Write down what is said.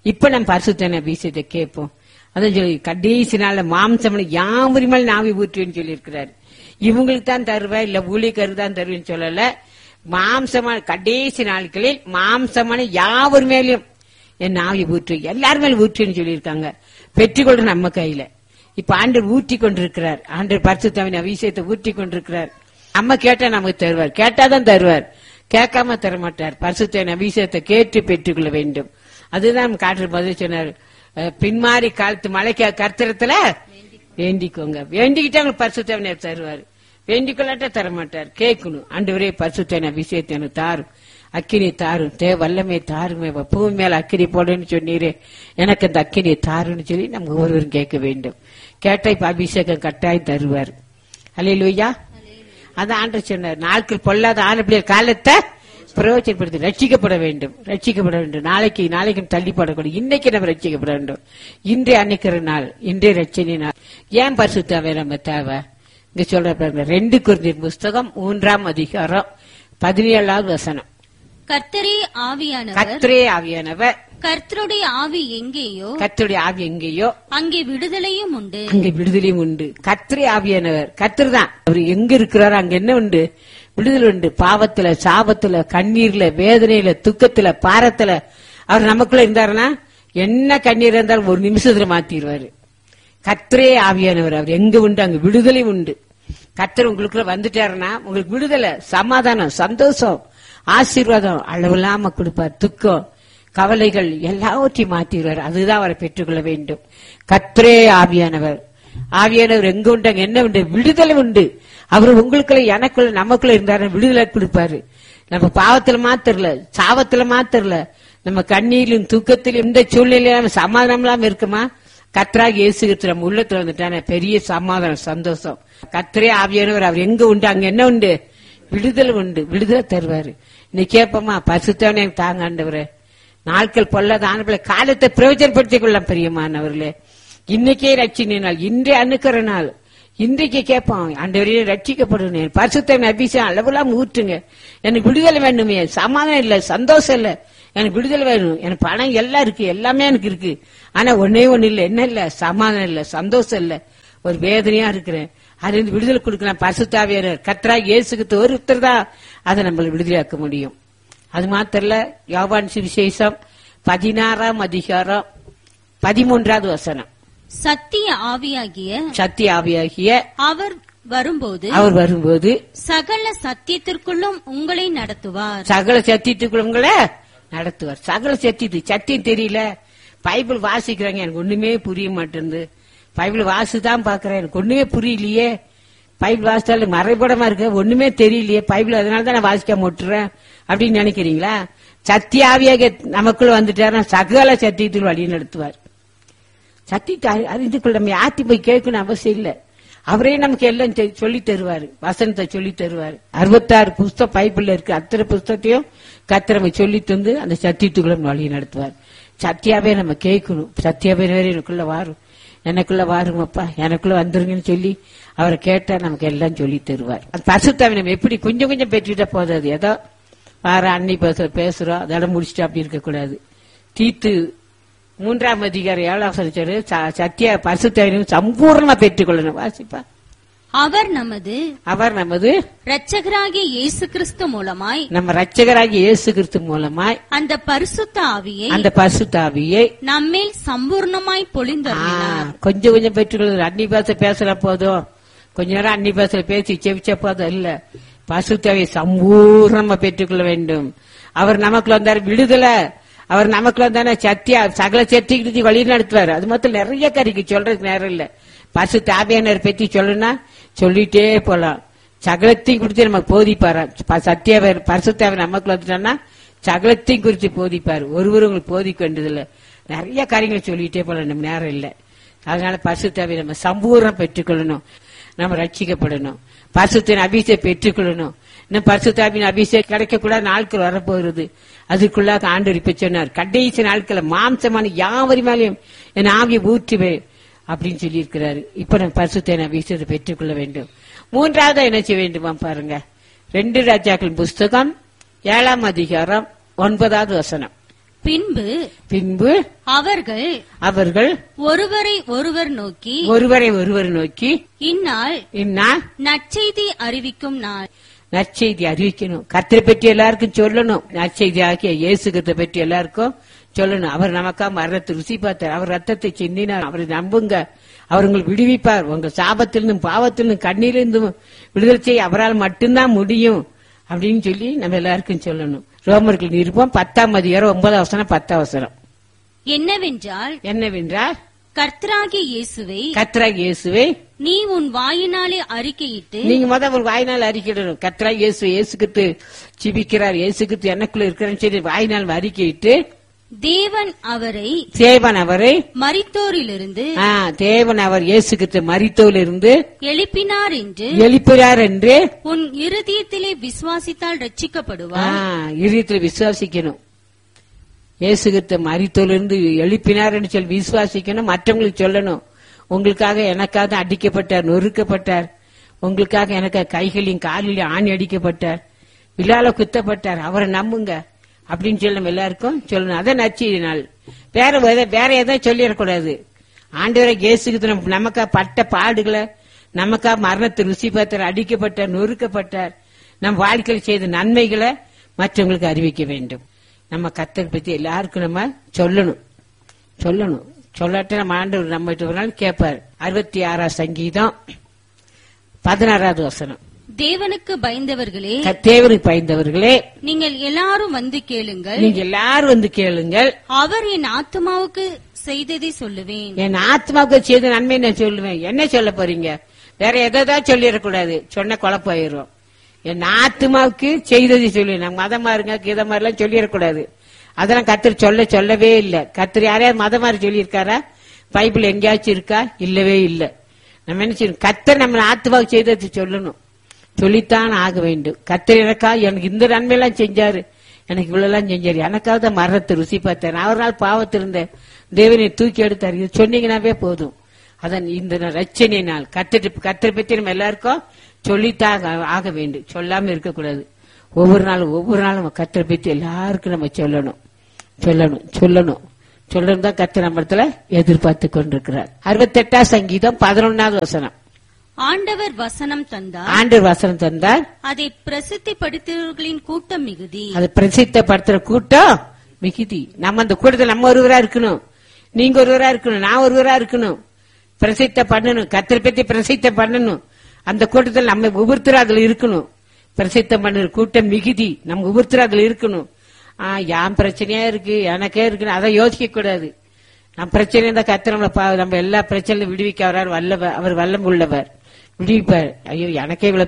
இப்ப நம்ம பரிசுத்த அபிஷேகத்தை கேட்போம். அதான் சொல்லி கடைசி நாள்ல மாம்சம் யாவரி மேல் நாவி ஊற்றுவேன்னு சொல்லி இருக்கிறாரு. இவங்களுக்கு தான் தருவேன், இல்ல ஊழியக்காரருக்கு தான் தருவேன்னு சொல்லல. மாம்சமான கடைசி நாட்களில் மாம்சமான யாவர் மேலும் என் நாவி ஊற்று, எல்லாரும் மேலும் ஊற்றுன்னு சொல்லியிருக்காங்க. பெற்றுக்கொள்ற நம்ம கையில. இப்ப ஆண்டவர் ஊற்றி கொண்டிருக்கிறார். ஆண்டவர் பரிசுத்த அபிஷேகத்தை ஊற்றி கொண்டிருக்கிறார். நம்ம கேட்டா நமக்கு தருவார், கேட்டாதான் தருவார், கேட்காம தர மாட்டார். பரிசுத்த அபிஷேகத்தை கேட்டு பெற்றுக்கொள்ள வேண்டும். அதுதான் காற்று பதில் சொன்னார். பின்மாறி காலத்து மழைக்கு கர்த்தரத்துல வேண்டிக்கோங்க. வேண்டிக்கிட்டா உங்களுக்கு பரிசுத்த தருவார். வேண்டிக்கொள்ளாட்ட தர மாட்டார். கேட்கணும், ஆண்டவரே பரிசுத்த அபிஷேகத்தை எனக்கு தாரும், அக்கினி தாரும், வல்லமை தாருமே, பூமி மேல அக்கினி போடுன்னு சொன்னீரே, எனக்கு அந்த அக்கினியை தாருன்னு சொல்லி நம்ம ஒவ்வொருவரும் கேட்க வேண்டும். கேட்டா இப்ப அபிஷேகம் கட்டாயம் தருவார். அல்லேலூயா. அதான் ஆண்டவர் சொன்னார், நாட்கள் பொல்லாத ஆனப்பிள்ளையர் காலத்தை பிரயோஜனப்படுத்தி ரட்சிக்கப்பட வேண்டும், ரட்சிக்கப்பட வேண்டும். நாளைக்கு தள்ளிப்படக்கூடாது. இன்னைக்கு நம்ம ரட்சிக்கப்பட வேண்டும். இன்றைய அன்னைக்கிற நாள், இன்றைய ரட்சணை நாள். ஏன் பரிசுத்தாவே நம்ம தேவை? இங்க சொல்ற 2 கொரிந்தியர் புஸ்தகம் 3ஆம் அதிகாரம் 17வது வசனம். கர்த்தரே ஆவியானவர், கர்த்தரே ஆவியானவர், கர்த்தருடைய ஆவி எங்கேயோ, கர்த்தருடைய ஆவி எங்கேயோ அங்கே விடுதலையும் உண்டு, அங்கே விடுதலையும் உண்டு. கர்த்தரே ஆவியானவர், கர்த்தர் தான். அவர் எங்க இருக்கிறாரோ அங்க என்ன உண்டு? விடுதலை உண்டு. பாவத்துல, சாபத்துல, கண்ணீர்ல, வேதனையில, துக்கத்துல, பாரத்துல அவர் நமக்குள்ள இருந்தாருன்னா என்ன கண்ணீர் இருந்தாலும் ஒரு நிமிஷத்துல மாத்திடுவாரு. கர்த்தரே ஆவியானவர், அவர் எங்க உண்டு அங்க விடுதலை உண்டு. கர்த்தர் உங்களுக்குள்ள வந்துட்டாருன்னா உங்களுக்கு விடுதலை, சமாதானம், சந்தோஷம், ஆசீர்வாதம் அளவில்லாம கொடுப்பார். துக்கம், கவலைகள் எல்லாவற்றையும் மாத்திடுவார். அதுதான் அவரை பெற்றுக்கொள்ள வேண்டும். கர்த்தரே ஆவியானவர், ஆவியானவர் எங்க உண்டு அங்க என்ன உண்டு? விடுதலை உண்டு. அவர் உங்களுக்குள்ள, எனக்குள்ள, நமக்குள்ள இருந்தாரு விடுதலை கொடுப்பாரு. நம்ம பாவத்துல மாத்திரல, சாவத்துல மாத்திரல, நம்ம கண்ணீரிலும் தூக்கத்திலும் இந்த சூழ்நிலையில சமாதானம் இல்லாம இருக்குமா? கர்த்தராகிய இயேசு கிறிஸ்து நம்ம உள்ளத்துல வந்துட்டான பெரிய சமாதானம், சந்தோஷம். கர்த்தரே ஆவியானவர், அவர் எங்க உண்டு அங்க என்ன உண்டு? விடுதலை உண்டு. விடுதலை தருவாரு. இன்னைக்கு கேட்போமா, பரிசுத்தவனே எனக்கு தாங்க ஆண்டவரே, நாட்கள் பொல்லாத ஆனபிள்ளை காலத்தை பிரயோஜனப்படுத்திக் கொள்ளலாம் பெரியமானவர்களே. இன்னைக்கே ரட்சின நாள், இன்றைய அணுக்கிற நாள். இன்றைக்கு கேட்பான், ஆண்டவரே ரட்சிக்கப்படணும், பரிசுத்தவன் அபிஷேகம் அளவுலாம் ஊற்றுங்க, எனக்கு விடுதலை வேணுமே, சமாதானம் இல்ல, சந்தோஷம் இல்ல, எனக்கு விடுதலை வேணும், எனக்கு பணம் எல்லாம் இருக்கு, எல்லாமே எனக்கு இருக்கு, ஆனா ஒன்னே ஒண்ணு இல்ல, என்ன இல்ல? சமாதானம் இல்ல, சந்தோஷம் இல்ல, ஒரு வேதனையா இருக்கிறேன். அது விடுதலை கொடுக்கலாம். பரிசுத்த ஆவியானவர் கர்த்தராகிய இயேசு கிறிஸ்து ஒருத்தர் தான் அதை நம்மளை விடுதலையாக்க முடியும். அது மாத்திரல, யோவான் சுவிசேஷம் 16ஆம் அதிகாரம் 13வது வசனம். சத்திய ஆவியாகிய அவர் வரும்போது சகல சத்தியத்திற்குள்ளும் உங்களை நடத்துவார். சகல சத்தியத்துக்குள்ள உங்களை நடத்துவார். சகல சத்தியம் தெரியல, பைபிள் வாசிக்கிறாங்க, எனக்கு ஒண்ணுமே புரிய மாட்டேங்குது, பைபிள் வாசிதான் பாக்குறேன், எனக்கு ஒண்ணுமே புரியலையே, பைபிள் வாசித்தாலும் மறைபடமா இருக்க, ஒண்ணுமே தெரியலையே பைபிள், அதனாலதான் நான் வாசிக்காம விட்டுறேன் அப்படின்னு நினைக்கிறீங்களா? சத்தியாவியாக நமக்குள்ள வந்துட்டாருன்னா சகல சத்தியத்தில் வழி நடத்துவார். சத்தியத்தை அறிந்து கொள்ள நம்ம ஆத்தி போய் கேட்கணும் அவசியம் இல்ல, அவரே நமக்கு எல்லாம் சொல்லி தருவாரு, வசனத்தை சொல்லி தருவாரு. 66 புஸ்தகம் பைபிள்ல இருக்கு, அத்தனை புஸ்தகத்தையும் கத்திரமை சொல்லி தந்து அந்த சத்தியத்துக்குள்ள வழி நடத்துவார். சத்தியாவே நம்ம கேட்கணும், சத்தியாவே எனக்குள்ள வாரும், எனக்குள்ள வாருங்கப்பா, எனக்குள்ள வந்துருங்கன்னு சொல்லி அவரை கேட்டா நமக்கு எல்லாம் சொல்லி தருவார். அந்த பரிசுத்தாவை நம்ம எப்படி கொஞ்சம் கொஞ்சம் பெற்றுட்டா போதாது, ஏதோ வார அன்னை பேசுறோம் அதோட முடிச்சுட்டு அப்படி இருக்க கூடாது. தீத்து 3ஆம் அதிகாரம் 7ஆம் வசனம், சத்திய பரிசுத்தாவையும் சம்பூர்ணமா பெற்றுக்கொள்ளணும். வாசிப்பா. அவர் நமது இரட்சகராகிய இயேசு கிறிஸ்து மூலமாய், நம்ம இரட்சகராகிய இயேசு கிறிஸ்து மூலமாய் அந்த பரிசுத்த ஆவியை நம்மேல் சம்பூர்ணமாய் பொழிந்தார். கொஞ்சம் கொஞ்சம் பெற்றுக்கொள்ள. அன்னி பாச பேசுற போதும், கொஞ்ச நேரம் அன்னி பாசல பேசி செவிச்ச போதும் இல்ல, பரிசுத்தாவியை சம்பூர்ணமா பெற்றுக்கொள்ள வேண்டும். அவர் நமக்குள்ள வந்தாரு விடுதலை, அவர் நமக்குள்ள வந்தானே சத்தியா சகல சத்தியத்தை வழி நடத்துவார். அது மொத்தம் நிறைய கறிக்கு சொல்றதுக்கு நேரம் இல்ல. பரிசுத்த ஆவியானவரை பத்தி சொல்லணும்னா சொல்லிட்டே போலாம். சகலத்தையும் குறித்து நமக்கு போதிப்பாரு. சத்தியாவர் பரிசுத்தாவை நமக்குள்ள வந்துட்டோம்னா சகலத்தையும் குறித்து போதிப்பாரு. ஒருவரும் உங்களுக்கு போதிக்க வேண்டியதில்லை, நிறைய காரியங்களை சொல்லிட்டே போலாம், நம்ம நேரம் இல்லை. அதனால பரிசுத்தாவை நம்ம சம்பூர்ணம் பெற்றுக்கொள்ளணும், நம்ம ரட்சிக்கப்படணும், பரிசுத்தின் அபிஷேகம் பெற்றுக்கொள்ளணும். இன்னும் பரிசுத்தாவின் அபிஷேகம் கிடைக்கக்கூடாது நாட்கள் வரப்போகிறது. அதுக்குள்ளாக ஆண்டவர் இப்ப சொன்னார், கடைசி நாட்கள மாம்சமான யாவரி மேலையும் என் ஆவியை ஊற்றுவேன் அப்படின்னு சொல்லி இருக்கிறாரு. இப்ப நம்ம பரிசுத்த அபிஷேகத்தை பெற்றுக்கொள்ள வேண்டும். 3வது என்ன செய்ய வேண்டுமா பாருங்க, 2 ராஜாக்களின் புஸ்தகம் 7ஆம் அதிகாரம் 9வது வசனம். பின்பு அவர்கள் ஒருவரை ஒருவர் நோக்கி இந்நாள் நற்செய்தி அறிவிக்கும் நாள். நற்செய்தி அறிவிக்கணும். கர்த்தரை பற்றி எல்லாருக்கும் சொல்லணும். நற்செய்தி ஆகிய இயேசு கிறிஸ்துவை பற்றி எல்லாருக்கும் சொல்லணும். அவர் நமக்கா மரணத்தை ருசி பார்த்தார். அவர் ரத்தத்தை சிந்தினார். அவரை நம்புங்க, அவர் உங்களை விடுவிப்பார். உங்க சாபத்திலிருந்தும் பாவத்திலிருந்தும் கண்ணீரிலிருந்தும் விடுதலை செய்ய அவரால் மட்டும்தான் முடியும் அப்படின்னு சொல்லி நம்ம எல்லாருக்கும் சொல்லணும். ரோமர்கள் நிருபம் 10ஆம் அதிகாரம் 9ஆம் 10ஆம். என்னவென்றால் கர்த்தராகிய இயேசுவை நீ உன் வாயினாலே அறிக்கையிட்டு, நீங்க உன் வாயினால் அறிக்கையிடணும். கர்த்தராகிய இயேசு கிறிஸ்து ஜீவிக்கிறார், இயேசு கிறிஸ்து எனக்குள்ள இருக்கிறேன்னு சொல்லி வாயினால் அறிக்கையிட்டு, தேவன் அவரை மரித்தோரிலிருந்து அவர் இயேசு கிறிஸ்து மரித்தோரிலிருந்து எழுப்பினார் என்று உன் இருதயத்திலே விசுவாசித்தால் ரட்சிக்கப்படுவார். இருதயத்தில் விசுவாசிக்கணும். இயேசு கிறிஸ்து மரித்தோரிலிருந்து எழுப்பினார் என்று சொல்லி விசுவாசிக்கணும். மற்றவங்களுக்கு சொல்லணும், உங்களுக்காக எனக்காக அடிக்கப்பட்டார், நொறுக்கப்பட்டார். உங்களுக்காக எனக்கு கைகளையும் காலிலையும் ஆணி அடிக்கப்பட்டார், விழால குத்தப்பட்டார். அவரை நம்புங்க அப்படின்னு சொல்லி நம்ம எல்லாருக்கும் சொல்லணும். அதான் நற்செய்தி நாள். வேற எதாவது சொல்லிடக்கூடாது. ஆண்டவரை இயேசு கிறிஸ்து நமக்கா பட்ட பாடுகளை, நமக்கா மரணத்தை ருசி பார்த்தார், அடிக்கப்பட்டார், நொறுக்கப்பட்டார். நம் வாழ்க்கையில் செய்த நன்மைகளை மற்றவங்களுக்கு அறிவிக்க வேண்டும். நம்ம கர்த்தரை பத்தி எல்லாருக்கும் நம்ம சொல்லணும். சொல்லாட்ட நம்ம ஆண்டவர் நம்ம ஒரு நாள் கேட்பார். 66ஆம் சங்கீதம் 16வது வசனம். தேவனுக்கு பயந்தவர்களே நீங்கள் எல்லாரும் வந்து கேளுங்கள். அவர் என் ஆத்மாவுக்கு செய்ததை சொல்லுவேன். என் ஆத்மாவுக்கு செய்த நன்மை நான் சொல்லுவேன். என்ன சொல்ல போறீங்க? வேற எதாவது சொல்லிடக்கூடாது. சொன்ன குழப்பாயிரும். என் ஆத்மாவுக்கு செய்ததை சொல்லுவேன். நம்ம மதமா இருங்க கீதமா எல்லாம் சொல்லிடக்கூடாது. அதெல்லாம் கர்த்தர் சொல்லவே இல்லை. கர்த்தர் யாரையாவது மதமாரி சொல்லியிருக்காரா? பைபிள் எங்கேயாச்சும் இருக்கா? இல்லவே இல்லை. நம்ம என்ன செய்யணும்? கர்த்தர் நம்ம ஆத்மாவுக்கு செய்ததை சொல்லணும். சொல்லித்தான் ஆக வேண்டும். கர்த்தர் எனக்கு இந்த நன்மையெல்லாம் செஞ்சாரு, எனக்கு இவ்வளவு செஞ்சாரு, எனக்காவது மரணத்தை ருசி பார்த்தேன், நான் ஒரு நாள் பாவத்திருந்தேன், தேவனை தூக்கி எடுத்தாரு, இது சொன்னீங்கன்னாவே போதும். அதான் இந்த ரட்சணை நாள். கர்த்தரை பத்தி நம்ம எல்லாருக்கும் சொல்லித்தான் ஆக வேண்டும். சொல்லாம இருக்கக்கூடாது. ஒவ்வொரு நாளும் கர்த்தரை பத்தி எல்லாருக்கும் நம்ம சொல்லணும் தான் கர்த்தர் நம்ம இடத்துல எதிர்பார்த்து கொண்டிருக்கிறார். 68ஆம் சங்கீதம் 11வது வசனம். ஆண்டவர் வசனம் தந்தார், அதை பிரசித்தப்படுத்துகிறவர்களின் கூட்டம் மிகுதி. அதை பிரசித்தப்படுத்துற கூட்டம் மிகுதி. நம்ம அந்த கூட்டத்தில் நம்ம ஒருவரா இருக்கணும், நீங்க ஒருவரா இருக்கணும், நான் ஒருவரா இருக்கணும். பிரசித்த பண்ணணும், கர்த்தரை பத்தி பிரசித்த பண்ணணும். அந்த கூட்டத்தில் நம்ம ஒவ்வொருத்தரும் அதுல இருக்கணும். பிரசித்தம் பண்ணுற கூட்டம் மிகுதி, நம்ம ஒவ்வொருத்தரும் அதுல இருக்கணும். என் பிரச்சனையா இருக்கு, எனக்கே இருக்குன்னு அதை யோசிக்க கூடாது. நம்ம பிரச்சனை இருந்தா கர்த்தர் நம்ம எல்லா பிரச்சனையும் விடுவிக்க அவர் வல்லவர், அவர் வல்லம் உள்ளவர், விடுவிப்பார். ஐயோ எனக்கே இவ்வளவு